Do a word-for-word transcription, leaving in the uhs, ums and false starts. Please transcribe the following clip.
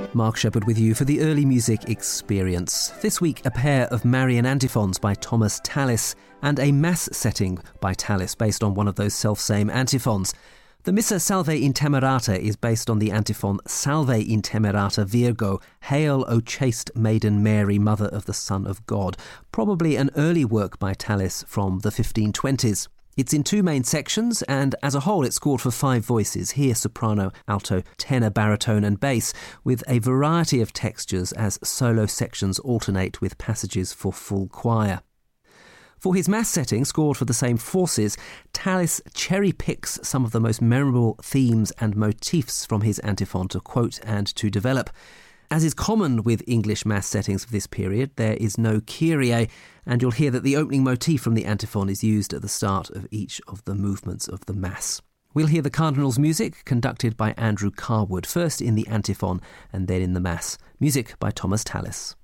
Mark Shepherd with you for the Early Music Experience. This week, a pair of Marian antiphons by Thomas Tallis and a Mass setting by Tallis based on one of those self-same antiphons. The Missa Salve Intemerata is based on the antiphon Salve Intemerata Virgo, Hail, O chaste maiden Mary, Mother of the Son of God, probably an early work by Tallis from the fifteen twenties. It's in two main sections, and as a whole it's scored for five voices, here soprano, alto, tenor, baritone and bass, with a variety of textures as solo sections alternate with passages for full choir. For his Mass setting, scored for the same forces, Tallis cherry-picks some of the most memorable themes and motifs from his antiphon to quote and to develop. As is common with English Mass settings of this period, there is no Kyrie, and you'll hear that the opening motif from the antiphon is used at the start of each of the movements of the Mass. We'll hear the Cardinal's music, conducted by Andrew Carwood, first in the antiphon and then in the Mass. Music by Thomas Tallis.